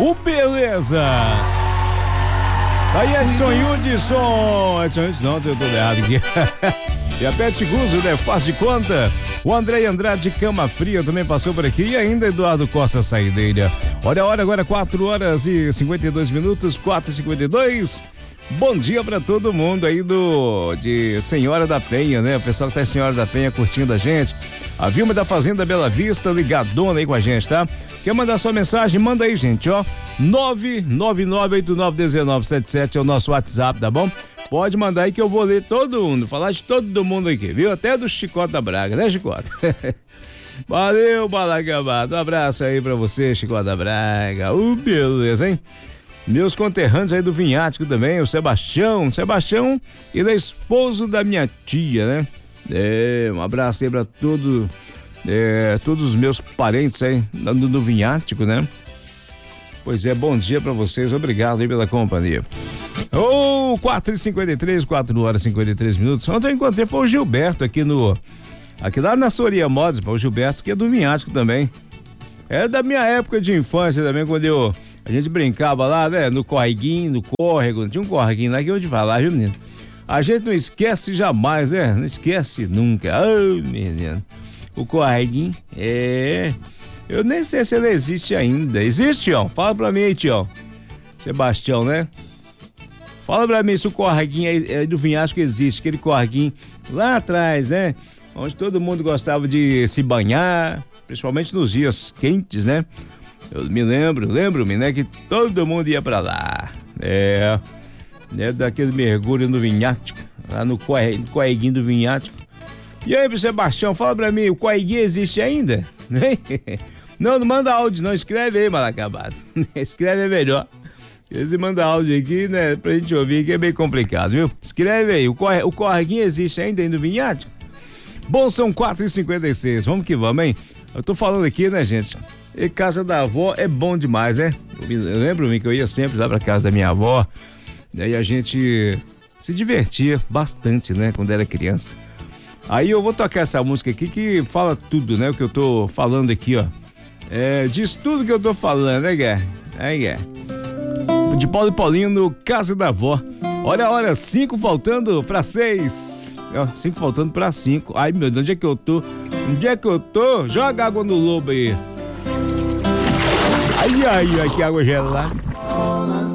Beleza! Aí Edson Hudson, não, eu tô errado aqui. E a Pet Guzo, né? Faz de conta. O André Andrade de Cama Fria também passou por aqui. E ainda Eduardo Costa Saideira. Olha a hora agora, 4h52, 4h52. Bom dia pra todo mundo aí de Senhora da Penha, né? O pessoal que tá em Senhora da Penha curtindo a gente. A Vilma da Fazenda Bela Vista, ligadona aí com a gente, tá? Quer mandar sua mensagem? Manda aí, gente, ó. 999891977 é o nosso WhatsApp, tá bom? Pode mandar aí que eu vou ler todo mundo, falar de todo mundo aqui, viu? Até do Chicota da Braga, né, Chicota? Valeu, Balagabado. Um abraço aí pra você, Chicota da Braga. Beleza, hein? Meus conterrâneos aí do Vinhático também, o Sebastião e da esposa da minha tia, né? Um abraço aí pra todos os meus parentes aí do Vinhático, né? Pois é, bom dia pra vocês, obrigado aí pela companhia. 4h53, 4h53. Ontem eu encontrei, foi o Gilberto aqui lá na Soria Modas, o Gilberto, que é do Vinhático também. É da minha época de infância também, quando a gente brincava lá, né, no correguinho, no córrego, tinha um correguinho lá que eu vou te falar, viu, menino? A gente não esquece jamais, né? Não esquece nunca. Ai, menino. O correguinho, eu nem sei se ele existe ainda. Existe, Tião? Fala pra mim aí, Tião. Sebastião, né? Fala pra mim se o correguinho aí do Vinhático existe, aquele correguinho lá atrás, né? Onde todo mundo gostava de se banhar, principalmente nos dias quentes, né? Eu me lembro-me, né? Que todo mundo ia pra lá. Daquele mergulho no Vinhático, lá no correguinho do Vinhático. E aí, Sebastião, fala pra mim, o correguinho existe ainda? Não manda áudio, não, escreve aí, Malacabado. Escreve é melhor. Você manda áudio aqui, né, pra gente ouvir, que é bem complicado, viu? Escreve aí, o correguinho existe ainda aí no Vinhático? Bom, são 4h56, vamos que vamos, hein? Eu tô falando aqui, né, gente? E casa da avó é bom demais, né? Eu lembro-me que eu ia sempre lá pra casa da minha avó, daí a gente se divertia bastante, né, quando era criança. Aí eu vou tocar essa música aqui que fala tudo, né, o que eu tô falando aqui, ó. Diz tudo que eu tô falando, né, Guerra? De Paulo e Paulinho no Casa da Avó. Olha a hora, 5 faltando pra 6. 5 faltando pra 5. Ai, meu Deus, onde é que eu tô? Joga água no lobo aí. Ai, que água gelada.